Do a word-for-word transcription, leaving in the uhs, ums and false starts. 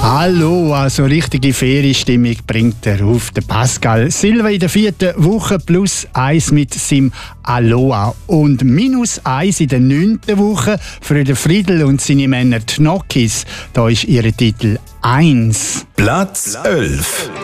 Hallo, also richtige Ferienstimmung bringt er auf. Der Pascal Silva in der vierten Woche plus eins mit seinem Aloha und minus eins in der neunten Woche für den Friedel und seine Männer die Gnocchis. Da ist ihr Titel eins. Platz elf.